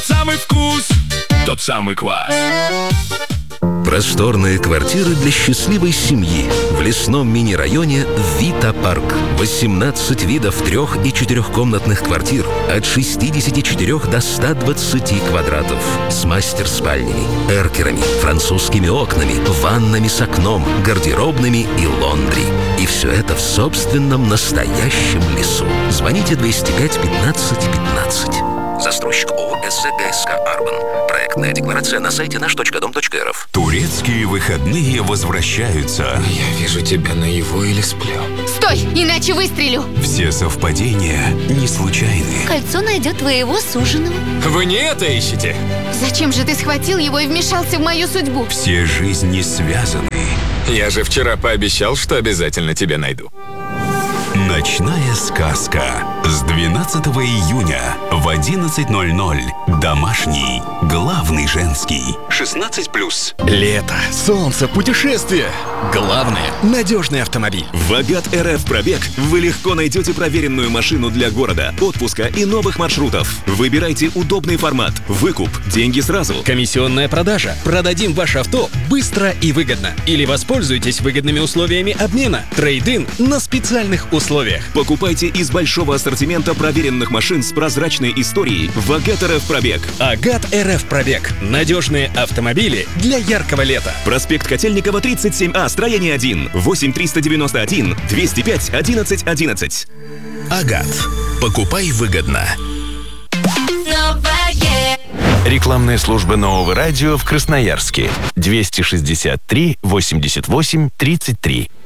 Тот самый вкус, тот самый квас. Просторные квартиры для счастливой семьи в лесном мини-районе Вита Парк. 18 видов 3- и 4-комнатных квартир от 64 до 120 квадратов. С мастер-спальнями, эркерами, французскими окнами, ваннами с окном, гардеробными и лондри. И все это в собственном настоящем лесу. Звоните 205 15 15. Застройщик ООО СГСК «Арбан». Проектная декларация на сайте наш.дом.рф. Турецкие выходные возвращаются. Я вижу тебя наяву или сплю. Стой, иначе выстрелю. Все совпадения не случайны. Кольцо найдет твоего суженого. Вы не это ищете? Зачем же ты схватил его и вмешался в мою судьбу? Все жизни связаны. Я же вчера пообещал, что обязательно тебя найду. Ночная сказка. С 12 июня в 11:00. Домашний. Главный женский. 16+. Лето, солнце, путешествия. Главное – надежный автомобиль. В Агат РФ Пробег вы легко найдете проверенную машину для города, отпуска и новых маршрутов. Выбирайте удобный формат, выкуп, деньги сразу. Комиссионная продажа. Продадим ваше авто быстро и выгодно. Или воспользуйтесь выгодными условиями обмена. Трейд-ин на специальных условиях. Покупайте из большого ассортимента проверенных машин с прозрачной историей в Агат РФ Пробег. Агат РФ Пробег. Надежные автомобили для яркого лета. Проспект Котельникова, 37А, строение 1, 8 391 205 11 11. Агат. Покупай выгодно. Рекламная служба Нового радио в Красноярске. 263 88 33.